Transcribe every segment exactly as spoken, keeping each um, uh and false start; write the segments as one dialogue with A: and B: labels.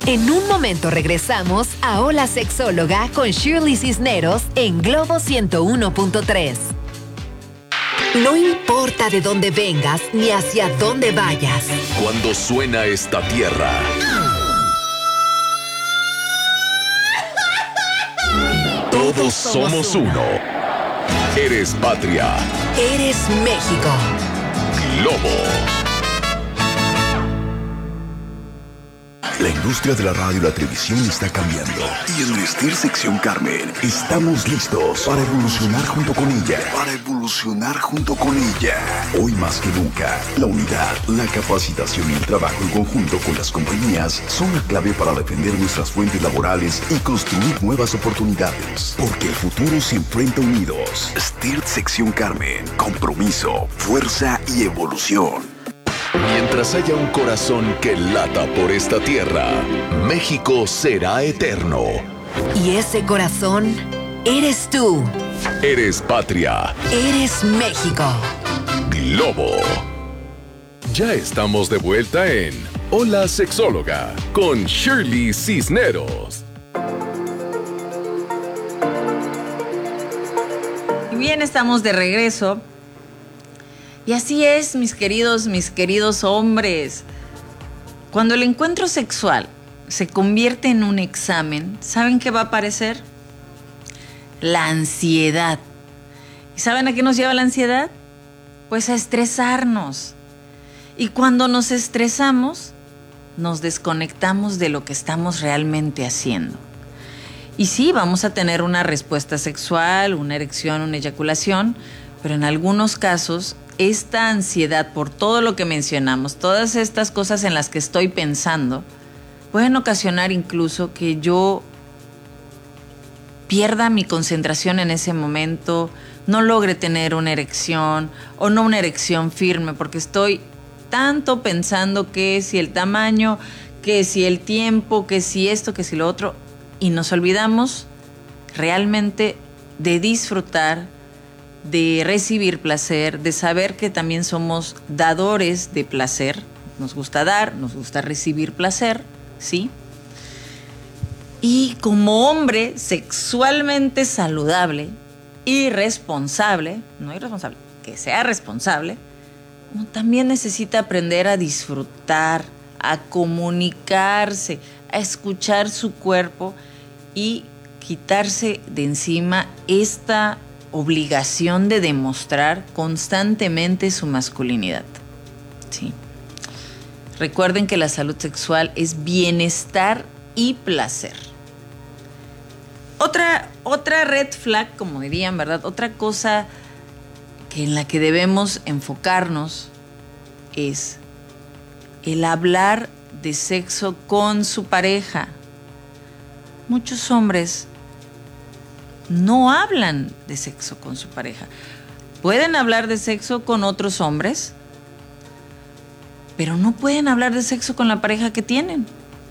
A: En un momento regresamos a Hola Sexóloga con Shirley Cisneros en Globo ciento uno punto tres. No importa de dónde vengas ni hacia dónde vayas.
B: Cuando suena esta tierra, todos somos uno. Eres patria.
A: Eres México.
B: Globo.
C: La industria de la radio y la televisión está cambiando. Y en Vestir Sección Carmen estamos listos para evolucionar junto con ella. Para evolucionar junto con ella. Hoy más que nunca, la unidad, la capacitación y el trabajo en conjunto con las compañías son la clave para defender nuestras fuentes laborales y construir nuevas oportunidades. Porque el futuro se enfrenta unidos. Vestir Sección Carmen. Compromiso, fuerza y evolución.
B: Mientras haya un corazón que lata por esta tierra, México será eterno.
A: Y ese corazón eres tú.
B: Eres patria.
A: Eres México.
B: Globo. Ya estamos de vuelta en Hola Sexóloga con Shirley Cisneros.
D: Y bien, estamos de regreso. Y así es, mis queridos, mis queridos hombres. Cuando el encuentro sexual se convierte en un examen, ¿saben qué va a aparecer? La ansiedad. ¿Y saben a qué nos lleva la ansiedad? Pues a estresarnos. Y cuando nos estresamos, nos desconectamos de lo que estamos realmente haciendo. Y sí, vamos a tener una respuesta sexual, una erección, una eyaculación, pero en algunos casos esta ansiedad por todo lo que mencionamos, todas estas cosas en las que estoy pensando, pueden ocasionar incluso que yo pierda mi concentración en ese momento, no logre tener una erección o no una erección firme, porque estoy tanto pensando que si el tamaño, que si el tiempo, que si esto, que si lo otro, y nos olvidamos realmente de disfrutar, de recibir placer, de saber que también somos dadores de placer. Nos gusta dar, nos gusta recibir placer, ¿sí? Y como hombre sexualmente saludable y responsable, no irresponsable, que sea responsable, uno también necesita aprender a disfrutar, a comunicarse, a escuchar su cuerpo y quitarse de encima esta obligación de demostrar constantemente su masculinidad. Sí. Recuerden que la salud sexual es bienestar y placer. Otra, otra red flag, como dirían, ¿verdad? Otra cosa que en la que debemos enfocarnos es el hablar de sexo con su pareja. Muchos hombres no hablan de sexo con su pareja. Pueden hablar de sexo con otros hombres, pero no pueden hablar de sexo con la pareja que tienen.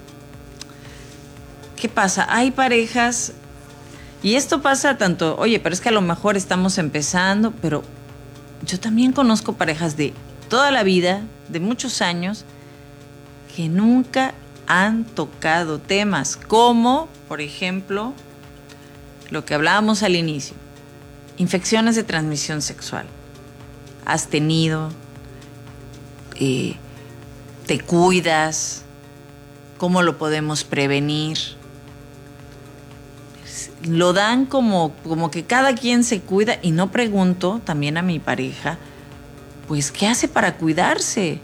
D: ¿Qué pasa? Hay parejas, y esto pasa tanto, oye, pero es que a lo mejor estamos empezando, pero yo también conozco parejas de toda la vida, de muchos años, que nunca han tocado temas como, por ejemplo, lo que hablábamos al inicio, infecciones de transmisión sexual. ¿Has tenido? Eh, ¿Te cuidas? ¿Cómo lo podemos prevenir? Lo dan como, como que cada quien se cuida, y no pregunto también a mi pareja, pues, ¿qué hace para cuidarse?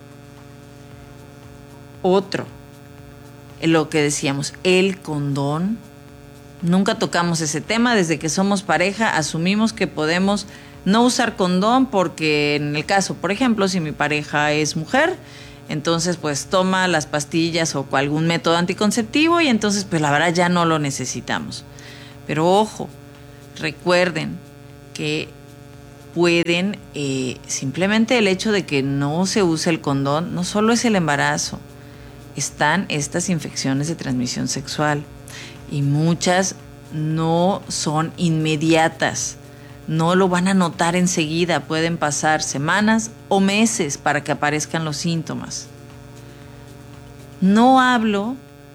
D: Otro, lo que decíamos, el condón. Nunca tocamos ese tema. Desde que somos pareja asumimos que podemos no usar condón porque en el caso, por ejemplo, si mi pareja es mujer, entonces pues toma las pastillas o algún método anticonceptivo y entonces pues la verdad ya no lo necesitamos. Pero ojo, recuerden que pueden, eh, simplemente el hecho de que no se use el condón, no solo es el embarazo, están estas infecciones de transmisión sexual. Y muchas no son inmediatas, no lo van a notar enseguida, pueden pasar semanas o meses para que aparezcan los síntomas. No hablo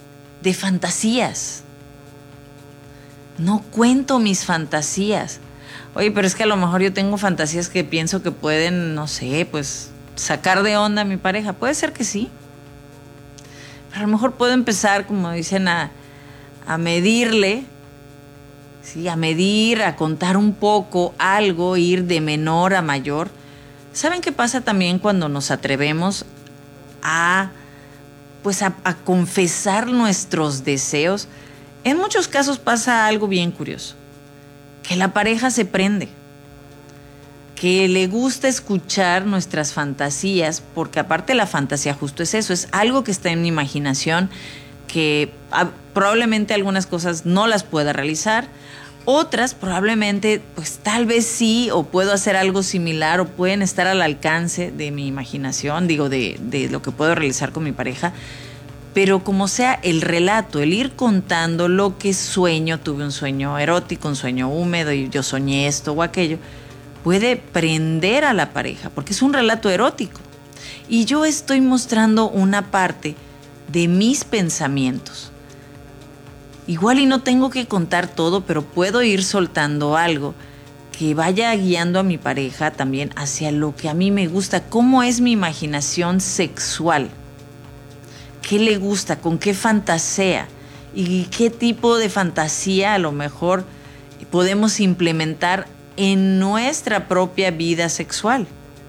D: de fantasías. No cuento mis fantasías. Oye, pero es que a lo mejor yo tengo fantasías que pienso que pueden, no sé, pues sacar de onda a mi pareja. Puede ser que sí. Pero a lo mejor puedo empezar, como dicen, a, a medirle, ¿sí? A medir, a contar un poco algo, ir de menor a mayor. ¿Saben qué pasa también cuando nos atrevemos a, pues a, a confesar nuestros deseos? En muchos casos pasa algo bien curioso, que la pareja se prende, que le gusta escuchar nuestras fantasías, porque aparte la fantasía justo es eso, es algo que está en mi imaginación, que a, probablemente algunas cosas no las pueda realizar, otras probablemente pues tal vez sí, o puedo hacer algo similar, o pueden estar al alcance de mi imaginación, digo, de, de lo que puedo realizar con mi pareja. Pero como sea el relato, el ir contando lo que sueño, tuve un sueño erótico, un sueño húmedo y yo soñé esto o aquello, puede prender a la pareja, porque es un relato erótico. Y yo estoy mostrando una parte de mis pensamientos. Igual y no tengo que contar todo, pero puedo ir soltando algo que vaya guiando a mi pareja también hacia lo que a mí me gusta, cómo es mi imaginación sexual. ¿Qué le gusta? ¿Con qué fantasea? ¿Y qué tipo de fantasía a lo mejor podemos implementar en nuestra propia vida sexual?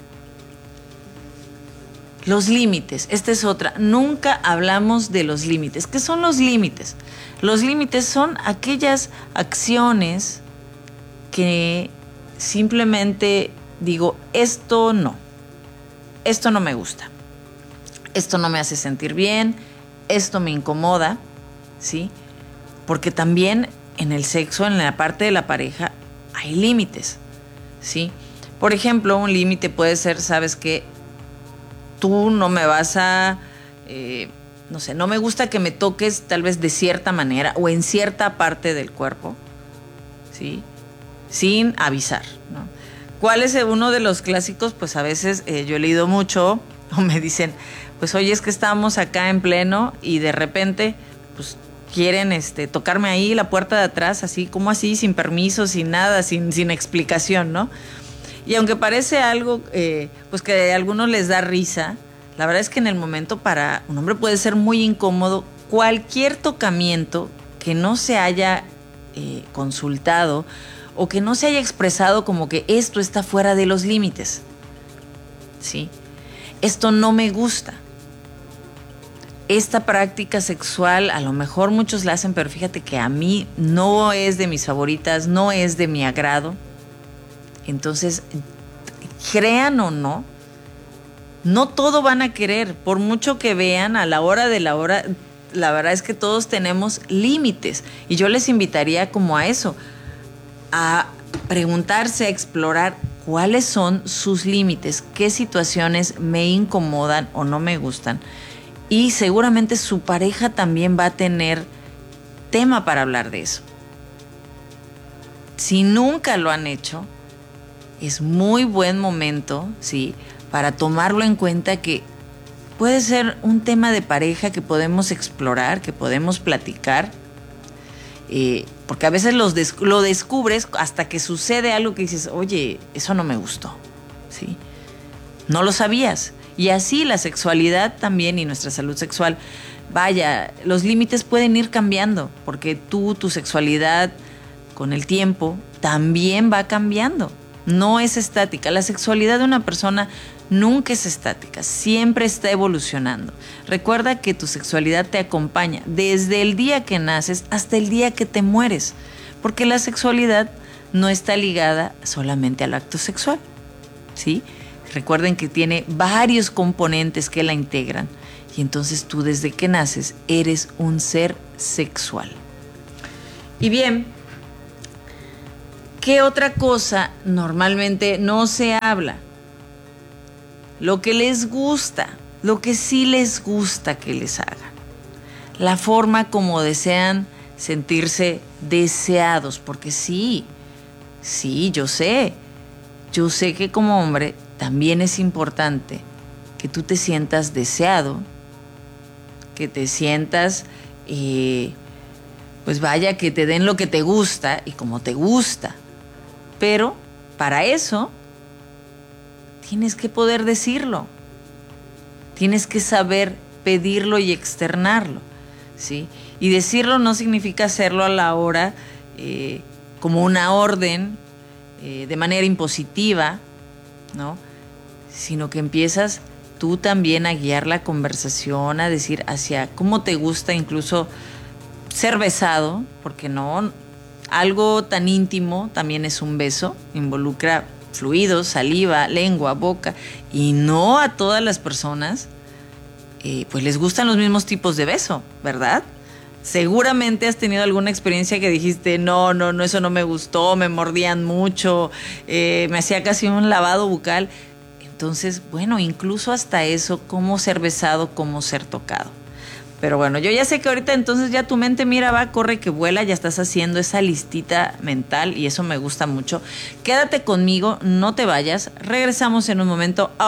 D: Los límites, esta es otra. Nunca hablamos de los límites. ¿Qué son los límites? Los límites son aquellas acciones que simplemente digo, esto no, esto no me gusta, esto no me hace sentir bien, esto me incomoda, ¿sí? Porque también en el sexo, en la parte de la pareja, hay límites, ¿sí? Por ejemplo, un límite puede ser, ¿sabes qué? Tú no me vas a, eh, no sé, no me gusta que me toques tal vez de cierta manera o en cierta parte del cuerpo, ¿sí? Sin avisar, ¿no? ¿Cuál es uno de los clásicos? Pues a veces eh, yo he leído mucho o me dicen, pues oye, es que estábamos acá en pleno y de repente, pues quieren este, tocarme ahí la puerta de atrás, así como así, sin permiso, sin nada, sin, sin explicación, ¿no? Y aunque parece algo, eh, pues que a algunos les da risa, la verdad es que en el momento para un hombre puede ser muy incómodo cualquier tocamiento que no se haya eh, consultado o que no se haya expresado como que esto está fuera de los límites, ¿sí? Esto no me gusta. Esta práctica sexual, a lo mejor muchos la hacen, pero fíjate que a mí no es de mis favoritas, no es de mi agrado. Entonces, crean o no, no todo van a querer, por mucho que vean a la hora de la hora, la verdad es que todos tenemos límites y yo les invitaría como a eso, a preguntarse, a explorar cuáles son sus límites, qué situaciones me incomodan o no me gustan. Y seguramente su pareja también va a tener tema para hablar de eso. Si nunca lo han hecho, es muy buen momento, ¿sí?, para tomarlo en cuenta, que puede ser un tema de pareja que podemos explorar, que podemos platicar, eh, porque a veces los des- lo descubres hasta que sucede algo que dices, oye, eso no me gustó, ¿sí? No lo sabías. Y así la sexualidad también y nuestra salud sexual, vaya, los límites pueden ir cambiando, porque tú, tu sexualidad con el tiempo también va cambiando. No es estática. La sexualidad de una persona nunca es estática, siempre está evolucionando. Recuerda que tu sexualidad te acompaña desde el día que naces hasta el día que te mueres, porque la sexualidad no está ligada solamente al acto sexual, ¿sí? Recuerden que tiene varios componentes que la integran y entonces tú desde que naces eres un ser sexual. Y bien, ¿qué otra cosa normalmente no se habla? Lo que les gusta, lo que sí les gusta que les hagan. La forma como desean sentirse deseados, porque sí, sí, yo sé, yo sé que como hombre también es importante que tú te sientas deseado, que te sientas y pues vaya que te den lo que te gusta y como te gusta. Pero para eso tienes que poder decirlo. Tienes que saber pedirlo y externarlo, ¿sí? Y decirlo no significa hacerlo a la hora eh, como una orden, eh, de manera impositiva, ¿no? Sino que empiezas tú también a guiar la conversación, a decir hacia cómo te gusta incluso ser besado, porque no, algo tan íntimo también es un beso, involucra fluidos, saliva, lengua, boca, y no a todas las personas eh, pues les gustan los mismos tipos de beso, ¿verdad? Seguramente has tenido alguna experiencia que dijiste, no, no, no, eso no me gustó, me mordían mucho, eh, me hacía casi un lavado bucal. Entonces, bueno, incluso hasta eso, cómo ser besado, cómo ser tocado. Pero bueno, yo ya sé que ahorita entonces ya tu mente, mira, va, corre, que vuela, ya estás haciendo esa listita mental y eso me gusta mucho. Quédate conmigo, no te vayas, regresamos en un momento.